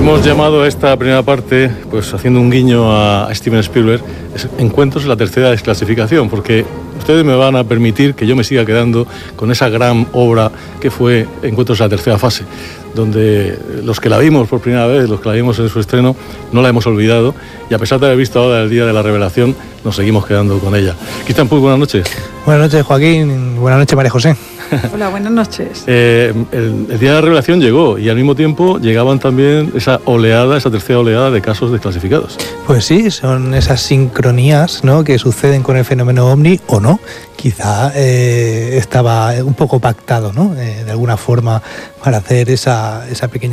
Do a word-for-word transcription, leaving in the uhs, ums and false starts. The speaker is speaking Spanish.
Hemos llamado a esta primera parte, pues haciendo un guiño a Steven Spielberg, Encuentros en la tercera desclasificación, porque ustedes me van a permitir que yo me siga quedando con esa gran obra que fue Encuentros en la tercera fase, donde los que la vimos por primera vez, los que la vimos en su estreno, no la hemos olvidado, y a pesar de haber visto ahora el día de la revelación, nos seguimos quedando con ella. Cristian Puig, buenas noches. Buenas noches, Joaquín. Buenas noches, María José. Hola, buenas noches. Eh, el, el día de la revelación llegó y al mismo tiempo llegaban también esa oleada, esa tercera oleada de casos desclasificados. Pues sí, son esas sincronías, ¿no?, que suceden con el fenómeno OVNI o no. Quizá eh, estaba un poco pactado, ¿no?, eh, de alguna forma para hacer esa, esa pequeña